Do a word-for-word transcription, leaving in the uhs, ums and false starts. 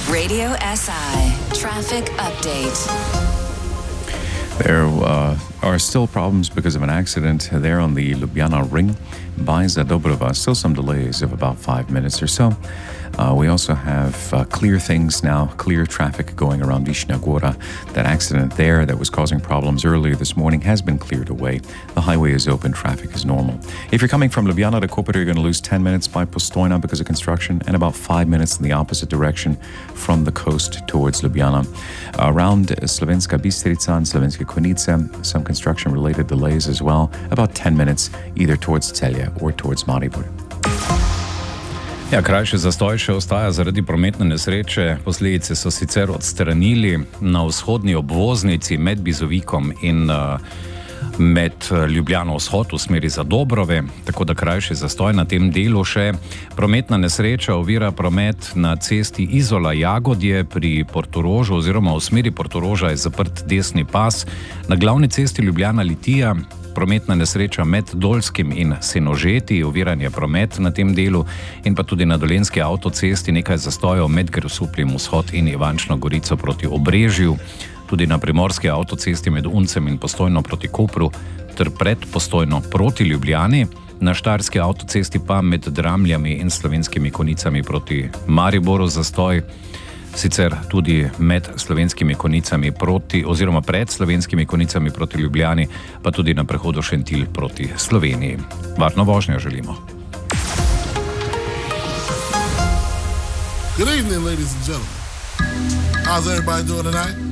Radio S I Traffic Update. There uh, are still problems because of an accident there on the Ljubljana Ring by Zadobrova. Still some delays of about five minutes or so. Uh, we also have uh, clear things now, clear traffic going around Višnja Gora. That accident there that was causing problems earlier this morning has been cleared away. The highway is open, traffic is normal. If you're coming from Ljubljana to Koper, you're going to lose ten minutes by Postojna because of construction and about five minutes in the opposite direction from the coast towards Ljubljana. Around Slovenska Bistrica and Slovenske Konjice, some construction-related delays as well, about ten minutes either towards Celje or towards Maribor. Ja, krajši zastoj še ostaja zaradi prometne nesreče. Posledice so sicer odstranili na vzhodni obvoznici med Bizovikom in uh, med Ljubljano vzhod v smeri Zadobrove, tako da krajši zastoj na tem delu še. Prometna nesreča ovira promet na cesti Izola-Jagodje pri Portorožu oziroma v smeri Portoroža je zaprt desni pas. Na glavni cesti Ljubljana-Litija prometna nesreča med Dolskim in Senožeti, oviranje promet na tem delu in pa tudi na Dolenjski avtocesti nekaj zastojev med Grosupljem vzhod in Ivančno Gorico proti Obrežju, tudi na Primorski avtocesti med Uncem in Postojno proti Kopru ter pred Postojno proti Ljubljani, na Štajerski avtocesti pa med Dramljami in Slovenskimi Konjicami proti Mariboru zastoj. Sicer tudi med Slovenskimi Konjicami proti, oziroma pred Slovenskimi Konjicami proti Ljubljani, pa tudi na prehodu Šentilj proti Sloveniji. Varno vožnjo želimo. Good evening, ladies and gentlemen. How's everybody doing tonight?